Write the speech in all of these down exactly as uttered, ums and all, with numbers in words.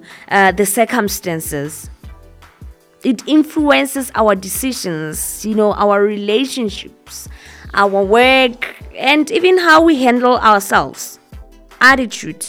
uh, the circumstances. It influences our decisions, you know, our relationships, our work, and even how we handle ourselves. Attitude.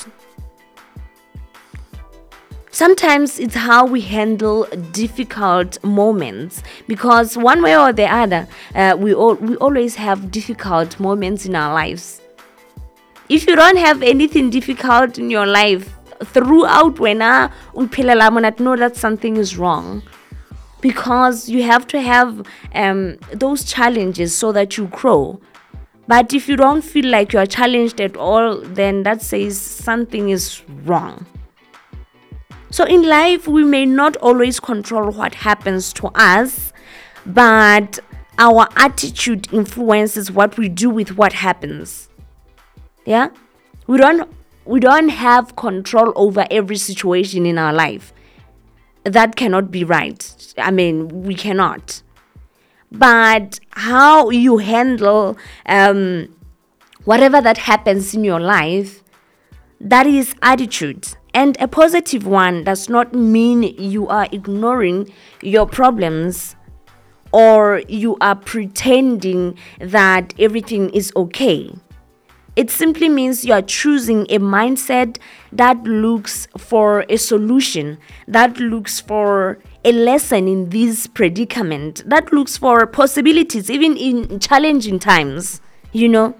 Sometimes it's how we handle difficult moments, because one way or the other, uh, we all, we always have difficult moments in our lives. If you don't have anything difficult in your life throughout, when I know that something is wrong, because you have to have um, those challenges so that you grow. But if you don't feel like you are challenged at all, then that says something is wrong. So in life, we may not always control what happens to us, but our attitude influences what we do with what happens. Yeah? We don't we don't have control over every situation in our life. That cannot be right. I mean, we cannot. But how you handle um, whatever that happens in your life, that is attitude. And a positive one does not mean you are ignoring your problems or you are pretending that everything is okay. It simply means you are choosing a mindset that looks for a solution, that looks for a lesson in this predicament, that looks for possibilities even in challenging times, you know.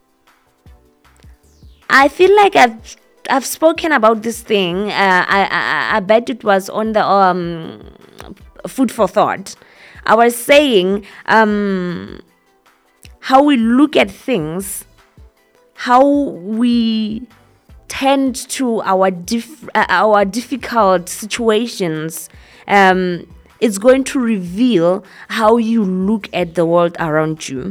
I feel like I've I've spoken about this thing. Uh, I, I I bet it was on the um food for thought. I was saying um how we look at things, how we tend to our dif- uh, our difficult situations. Um, it's going to reveal how you look at the world around you.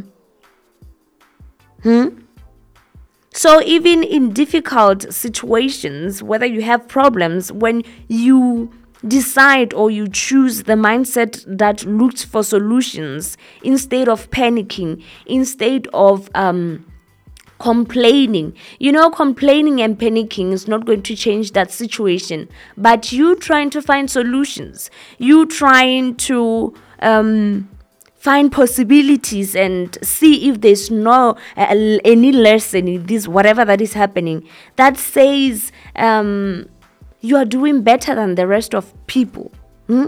Hmm. So even in difficult situations, whether you have problems, when you decide or you choose the mindset that looks for solutions instead of panicking, instead of um, complaining, you know, complaining and panicking is not going to change that situation. But you trying to find solutions, you trying to um, find possibilities and see if there's no uh, any lesson in this, whatever that is happening, that says um, you are doing better than the rest of people. Hmm?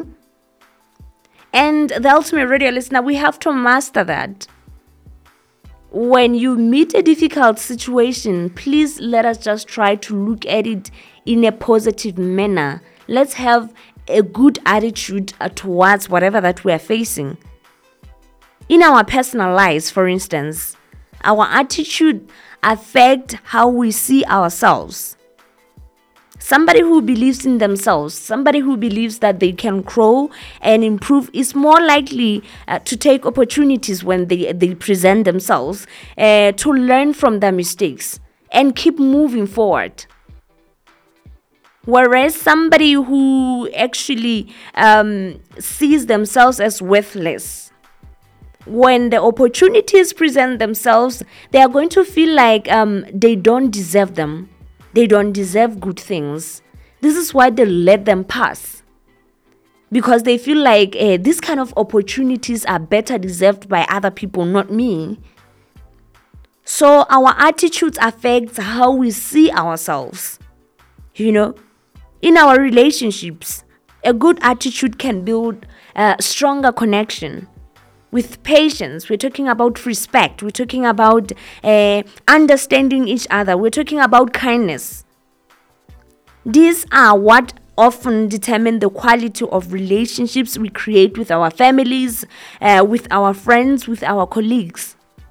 And the ultimate radio listener, we have to master that. When you meet a difficult situation, please let us just try to look at it in a positive manner. Let's have a good attitude towards whatever that we are facing. In our personal lives, for instance, our attitude affects how we see ourselves. Somebody who believes in themselves, somebody who believes that they can grow and improve is more likely uh, to take opportunities when they, they present themselves, uh, to learn from their mistakes and keep moving forward. Whereas somebody who actually um, sees themselves as worthless, when the opportunities present themselves, they are going to feel like um, they don't deserve them. They don't deserve good things. This is why they let them pass. Because they feel like eh, these kind of opportunities are better deserved by other people, not me. So our attitudes affect how we see ourselves. You know, in our relationships, a good attitude can build a stronger connection. With patience, we're talking about respect. We're talking about uh, understanding each other. We're talking about kindness. These are what often determine the quality of relationships we create with our families, uh, with our friends, with our colleagues.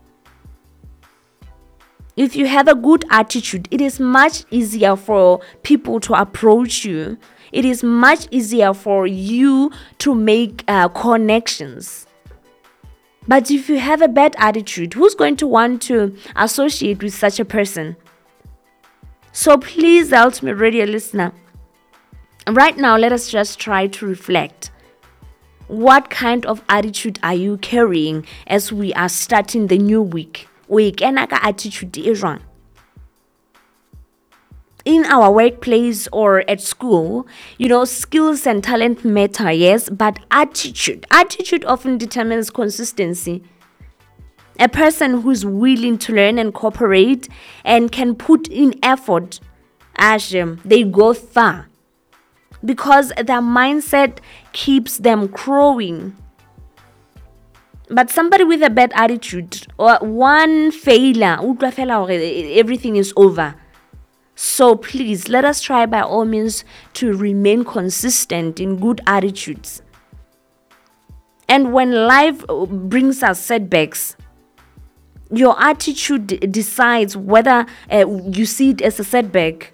If you have a good attitude, it is much easier for people to approach you. It is much easier for you to make uh, connections. But if you have a bad attitude, who's going to want to associate with such a person? So please, the ultimate radio listener, right now let us just try to reflect. What kind of attitude are you carrying as we are starting the new week? Week and attitude is wrong. in our workplace or at school, you know, skills and talent matter, yes, but attitude, attitude often determines consistency. A person who's willing to learn and cooperate and can put in effort, as um, they go far because their mindset keeps them growing. But somebody with a bad attitude or one failure, utlwa fela hore everything is over. So please, let us try by all means to remain consistent in good attitudes. And when life brings us setbacks, your attitude d- decides whether uh, you see it as a setback,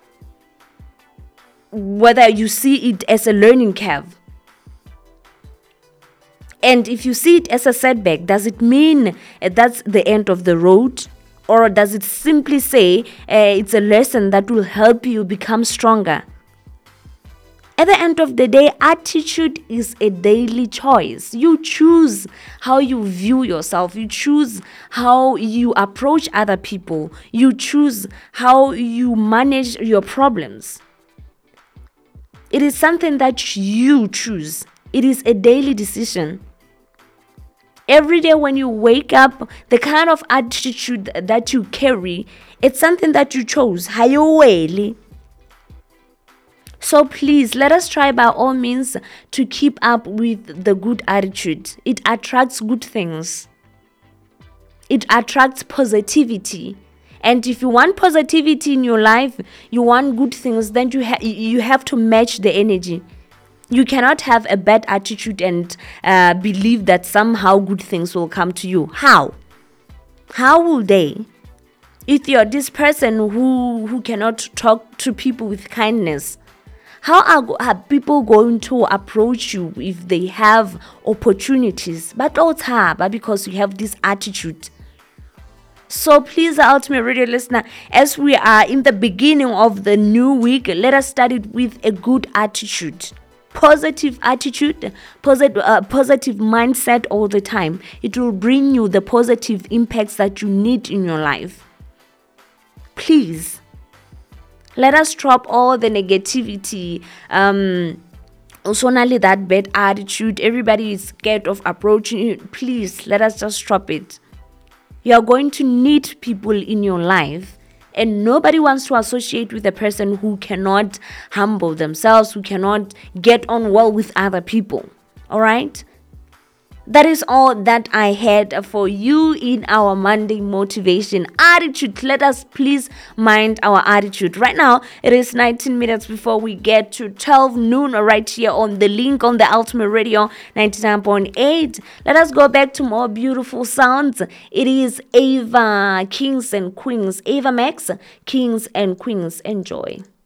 whether you see it as a learning curve. And if you see it as a setback, does it mean uh, that's the end of the road? Or does it simply say uh, it's a lesson that will help you become stronger? At the end of the day, attitude is a daily choice. You choose how you view yourself. You choose how you approach other people. You choose how you manage your problems. It is something that you choose. It is a daily decision. Every day when you wake up, the kind of attitude that you carry, it's something that you chose. Hayoweli. So please, let us try by all means to keep up with the good attitude. It attracts good things. It attracts positivity. And if you want positivity in your life, you want good things, then you, ha- you have to match the energy. You cannot have a bad attitude and uh, believe that somehow good things will come to you. How? How will they? If you're this person who, who cannot talk to people with kindness, how are, go- are people going to approach you if they have opportunities? But also, because you have this attitude. So please, ultimate radio listener, as we are in the beginning of the new week, let us start it with a good attitude. Positive attitude, posit- uh, positive mindset all the time. It will bring you the positive impacts that you need in your life. Please, let us drop all the negativity. Um, also, not that bad attitude. Everybody is scared of approaching you. Please, let us just drop it. You are going to need people in your life. And nobody wants to associate with a person who cannot humble themselves, who cannot get on well with other people. All right? That is all that I had for you in our Monday motivation. Attitude. Let us please mind our attitude. Right now, it is nineteen minutes before we get to twelve noon right here on the link on the Ultimate Radio ninety-nine point eight. Let us go back to more beautiful sounds. It is Ava, Kings and Queens. Ava Max, Kings and Queens. Enjoy.